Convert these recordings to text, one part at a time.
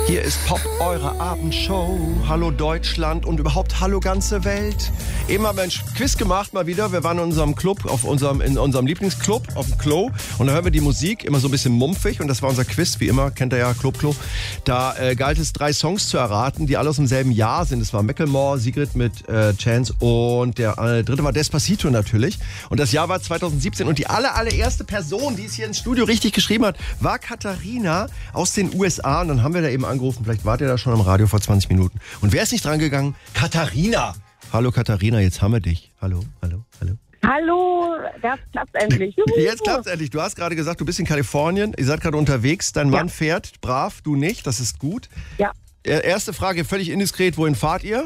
Hier ist Pop, eure Abendshow. Hallo Deutschland und überhaupt hallo ganze Welt. Eben haben wir ein Quiz gemacht, mal wieder. Wir waren in unserem Club, in unserem Lieblingsclub, auf dem Klo. Und da hören wir die Musik, immer so ein bisschen mumpfig. Und das war unser Quiz, wie immer, kennt ihr ja, Club-Klo. Da galt es 3 Songs zu erraten, die alle aus dem selben Jahr sind. Das war Macklemore, Sigrid mit Chance und der dritte war Despacito natürlich. Und das Jahr war 2017. Und die allererste Person, die es hier ins Studio richtig geschrieben hat, war Katharina aus den USA. Und dann haben wir da eben angerufen. Vielleicht wart ihr da schon am Radio vor 20 Minuten. Und wer ist nicht dran gegangen? Katharina! Hallo Katharina, jetzt haben wir dich. Hallo. Hallo, das klappt endlich. Juhu. Jetzt klappt's endlich. Du hast gerade gesagt, du bist in Kalifornien. Ihr seid gerade unterwegs. Dein Mann fährt brav, du nicht. Das ist gut. Ja. Erste Frage, völlig indiskret. Wohin fahrt ihr?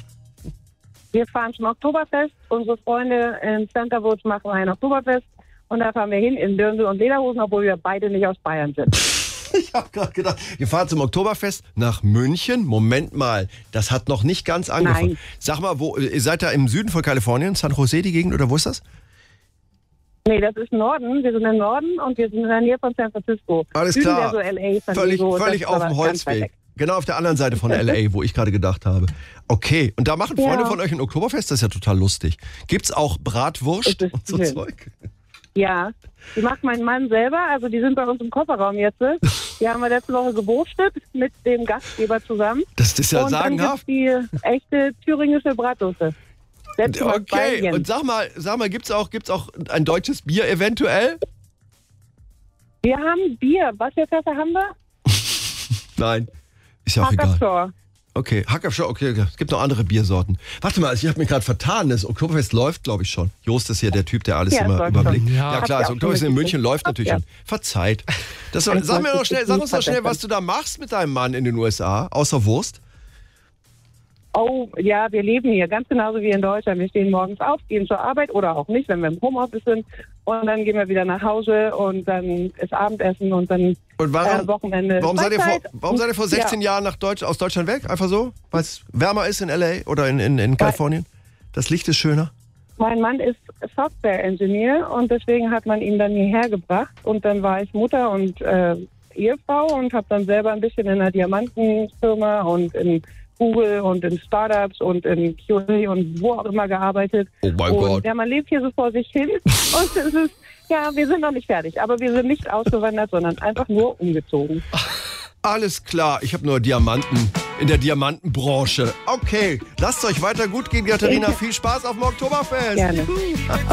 Wir fahren zum Oktoberfest. Unsere Freunde in Centerwood machen ein Oktoberfest. Und da fahren wir hin in Dirndl und Lederhosen, obwohl wir beide nicht aus Bayern sind. Ich habe gerade gedacht, ihr fahrt zum Oktoberfest nach München. Moment mal, das hat noch nicht ganz angefangen. Nein. Sag mal, ihr seid da im Süden von Kalifornien, San Jose die Gegend, oder wo ist das? Nee, das ist Norden. Wir sind im Norden und wir sind in der Nähe von San Francisco. Alles Süden klar. wäre so L.A., San Diego, Völlig auf dem Holzweg. Genau auf der anderen Seite von L.A., wo ich gerade gedacht habe. Okay, und da machen Freunde von euch ein Oktoberfest? Das ist ja total lustig. Gibt's auch Bratwurst und so Zeug? Ja, die macht mein Mann selber. Also die sind bei uns im Kofferraum jetzt. Die haben wir letzte Woche gewurstet mit dem Gastgeber zusammen. Das ist ja und sagenhaft. Und dann gibt's die echte thüringische Bratwurst. Okay, und sag mal, gibt's auch ein deutsches Bier eventuell? Wir haben Bier. Was für Fässer haben wir? Nein, ist ja auch egal. Hacker Okay, Hackerschau, okay, es gibt noch andere Biersorten. Warte mal, ich habe mich gerade vertan, das Oktoberfest läuft, glaube ich, schon. Jost ist hier der Typ, der alles immer überblickt. Ja klar, das Oktoberfest in München läuft natürlich schon. Verzeiht. Sag uns doch schnell, was du da machst mit deinem Mann in den USA, außer Wurst. Oh, ja, wir leben hier ganz genauso wie in Deutschland. Wir stehen morgens auf, gehen zur Arbeit oder auch nicht, wenn wir im Homeoffice sind. Und dann gehen wir wieder nach Hause und dann ist Abendessen und dann Wochenende. Warum seid ihr vor 16 Jahren aus Deutschland weg? Einfach so? Weil es wärmer ist in L.A. oder in Kalifornien? Das Licht ist schöner? Mein Mann ist Software-Engineer und deswegen hat man ihn dann hierher gebracht. Und dann war ich Mutter und Ehefrau und habe dann selber ein bisschen in einer Diamantenfirma und in Google und in Startups und in QA und wo auch immer gearbeitet. Oh mein Gott. Ja, man lebt hier so vor sich hin und es ist, ja, wir sind noch nicht fertig, aber wir sind nicht ausgewandert, sondern einfach nur umgezogen. Alles klar, ich habe nur Diamanten in der Diamantenbranche. Okay, lasst es euch weiter gut gehen, Katharina. Viel Spaß auf dem Oktoberfest. Gerne.